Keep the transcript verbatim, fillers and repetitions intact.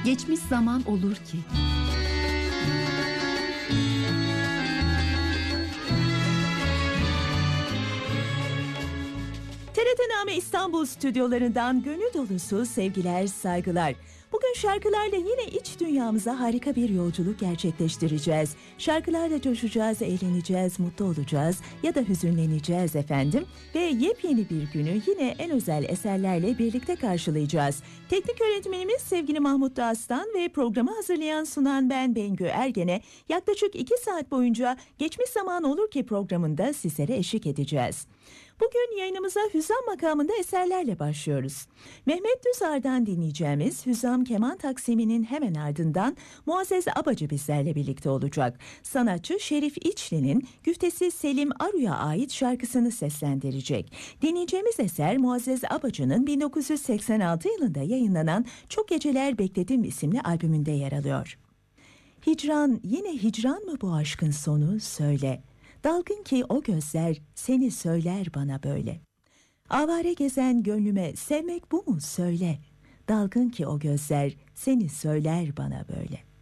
Geçmiş zaman olur ki. T R T Name İstanbul stüdyolarından gönül dolusu sevgiler, saygılar. Bugün şarkılarla yine iç dünyamıza harika bir yolculuk gerçekleştireceğiz. Şarkılarla coşacağız, eğleneceğiz, mutlu olacağız ya da hüzünleneceğiz efendim. Ve yepyeni bir günü yine en özel eserlerle birlikte karşılayacağız. Teknik yönetmenimiz sevgili Mahmut Dağıstan ve programı hazırlayan sunan ben Bengü Ergen'e yaklaşık iki saat boyunca Geçmiş Zaman Olur Ki programında sizlere eşlik edeceğiz. Bugün yayınımıza Hüzzam makamında eserlerle başlıyoruz. Mehmet Düzar'dan dinleyeceğimiz Hüzzam keman taksiminin hemen ardından Muazzez Abacı bizlerle birlikte olacak. Sanatçı Şerif İçli'nin güftesi Selim Aru'ya ait şarkısını seslendirecek. Dinleyeceğimiz eser Muazzez Abacı'nın bin dokuz yüz seksen altı yılında yayınlanan Çok Geceler Bekledim isimli albümünde yer alıyor. Hicran, yine hicran mı bu aşkın sonu, söyle. Dalgın ki o gözler seni söyler bana böyle. Avare gezen gönlüme sevmek bu mu, söyle. Dalgın ki o gözler seni söyler bana böyle.